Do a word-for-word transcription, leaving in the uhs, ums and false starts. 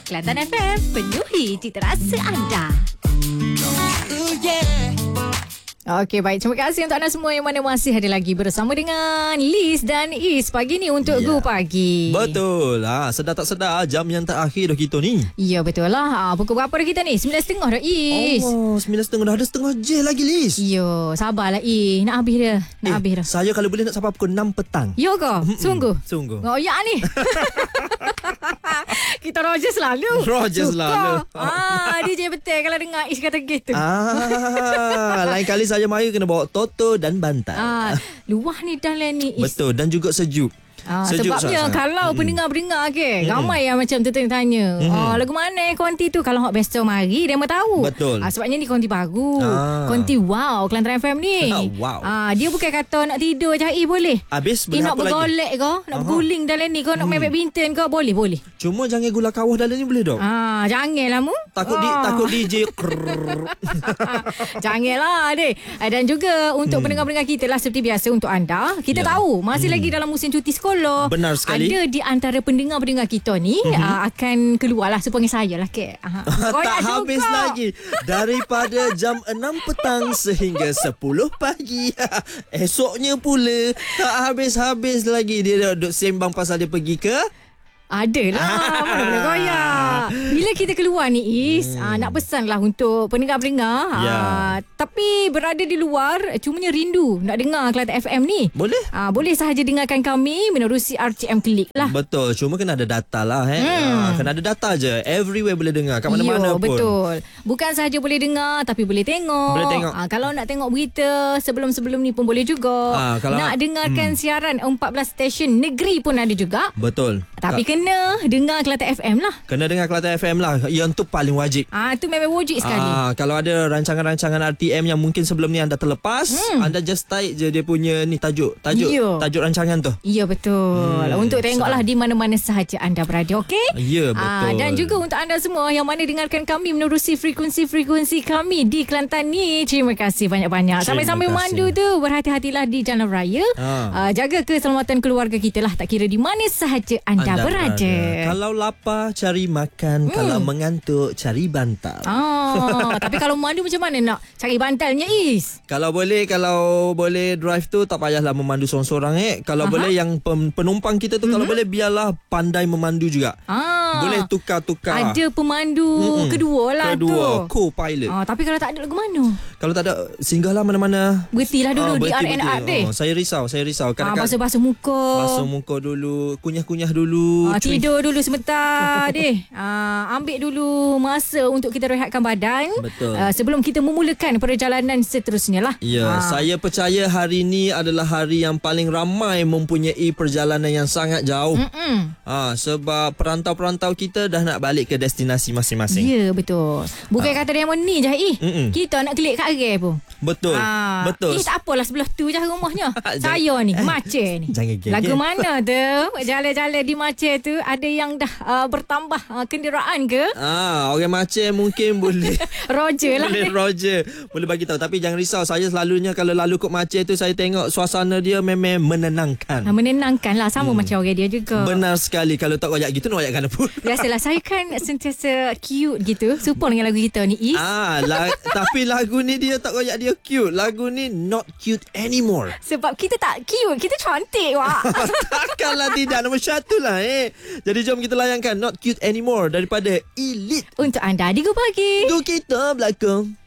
Kelantan F M, penuhi cita rasa anda. Ooh, yeah. Okey, baik. Terima kasih untuk anda semua yang mana masih ada lagi bersama dengan Liz dan Is pagi ni untuk Ya. Go Pagi. Betul. Ha, sedar tak sedar jam yang terakhir dah kita ni. Ya, betul lah. Ha, pukul berapa dah kita ni? sembilan tiga puluh dah, Is. Oh, sembilan setengah dah ada setengah je lagi, Liz. Yo, sabarlah, Is. Nak habis dah. Nak Eh, habis dah. saya kalau boleh nak sampai pukul enam petang. Yo ke? Sungguh? Sungguh. Oh, ya ni. Kita Roger selalu. Roger Suka. selalu. Ah, D J betul kalau dengar Is kata gitu. Ah, lain kali saya mari kena bawa Toto dan bantal. Ah, luah ni dah lah ni, Is. Betul, dan juga sejuk. Ah, Sejuk sebabnya sangat. kalau Mm-mm. pendengar-pendengar ke, Mm-mm. ramai yang macam tertanya-tanya. Mm-mm. Ah, lagu mana konti tu? Kalau hok besok mari dia mau tahu. Betul. Ah, sebabnya ni konti baru. Ah. Konti wow Kelantan F M ni. Wow. Ah, dia bukan kata nak tidur je, eh boleh. Habis Eh, boleh nak apa lagi? bergolek ke, nak Aha. berguling dalam ni ke, nak main Hmm. badminton ke, boleh, boleh. Cuma jangan gula kawah dalam ni boleh dok? Ah, janganlah mu. Takut di Ah. takut D J. krrrr. Janganlah deh. Ah, dan juga untuk Hmm. pendengar-pendengar kita lah seperti biasa untuk anda. Kita Ya. tahu masih lagi dalam musim cuti sekolah. Benar sekali. Ada di antara pendengar-pendengar kita ni Mhm. uh, akan keluar lah sepanggil saya lah ke. Aha. Tak habis lagi. Daripada jam enam petang sehingga sepuluh pagi. Esoknya pula tak habis-habis lagi dia duduk sembang pasal dia pergi ke. Ada lah. Mana boleh goyak. Bila kita keluar ni Is, hmm. uh, nak pesan lah untuk pendengar-pendengar. Ya. Uh, tapi berada di luar, cumanya rindu nak dengar Kelantan F M ni. Boleh? Uh, boleh sahaja dengarkan kami menerusi R C M Klik lah. Betul. Cuma kena ada data lah. Eh. Hmm. Ha, kena ada data je. Everywhere boleh dengar. Kat Yo, mana-mana pun. betul. Bukan sahaja boleh dengar tapi boleh tengok. Boleh tengok. Ah, kalau nak tengok berita sebelum-sebelum ni pun boleh juga. Ah, kalau- nak dengarkan hmm. siaran empat belas stesen negeri pun ada juga. Betul. Tapi Ka- kena dengar Kelantan F M lah. Kena dengar Kelantan F M lah. Yang tu paling wajib. Ah, tu memang wujud sekali. Ah, kalau ada rancangan-rancangan R T M yang mungkin sebelum ni anda terlepas, Hmm. anda just type je dia punya ni tajuk. Tajuk Ya. tajuk rancangan tu. Ya, betul. Hmm, Untuk tengoklah di mana-mana sahaja anda berada, okey? Ya, Ah, betul. dan juga untuk anda semua yang mana dengarkan kami menerusi frekuensi-frekuensi kami di Kelantan ni, terima kasih banyak-banyak. Terima Sambil-sambil kasih. mandu tu, berhati-hatilah di jalan raya. Ah. Ah, jaga keselamatan keluarga kita lah, tak kira di mana sahaja anda, berada. Kalau lapar cari makan, hmm. kalau mengantuk cari bantal. Ah, tapi kalau mandu macam mana nak cari bantalnya, Is? Kalau boleh kalau boleh drive tu tak payahlah memandu seorang-seorang eh. Kalau Aha. boleh yang pem, penumpang kita tu mm-hmm. kalau boleh biarlah pandai memandu juga. Ah, Boleh tukar-tukar. ada pemandu Mm-mm. kedua lah Kedua, tu. co-pilot. Ah, tapi kalau tak ada lagu mana? Kalau tak ada singgahlah mana-mana. Berhentilah dulu Ah, di berhenti, R and R berhenti. deh. Oh, saya risau, saya risau. Ah, Kadang-kadang basuh-basuh muka. basuh muka dulu, kunyah-kunyah dulu. Ah, cuy. tidur dulu sebentar deh. Ah, ambil dulu masa untuk kita rehatkan badan. Betul. Ah, sebelum kita memulakan perjalanan seterusnya lah. Ya, Ah. saya percaya hari ini adalah hari yang paling ramai mempunyai perjalanan yang sangat jauh. Mm-mm. Ha, sebab perantau-perantau kita dah nak balik ke destinasi masing-masing. Ya, betul. Bukan kata dia ni je, eh. Mm-mm. Kita nak klik kat Arai pun. Betul. Ah, Betul. Eh, tak apalah sebelah tu je rumahnya. Jangan- Saya ni, Maceh ni. Jangan geng-geng. Lagu mana tu? Jalan-jalan di Maceh tu ada yang dah uh, bertambah uh, kenderaan ke? Ah, orang macam mungkin boleh Roger lah. boleh Roger boleh bagi tahu, tapi jangan risau, saya selalunya kalau lalu kot Maceh tu saya tengok suasana dia memang menenangkan. Ah, menenangkan lah. Sama Hmm. macam orang dia juga. Benar sekali. Kalau tak royak gitu nak royak mana pun. Biasalah saya kan sentiasa cute gitu. Serupa dengan lagu kita ni, Is. Ah, la- tapi lagu ni dia tak royak dia cute. Lagu ni not cute anymore. Sebab kita tak cute. Kita cantik, Wak. Takkanlah tidak, nombor satu lah eh. Jadi jom kita layankan Not Cute Anymore daripada Elite. Untuk anda di Go Pagi. Go kita belakang.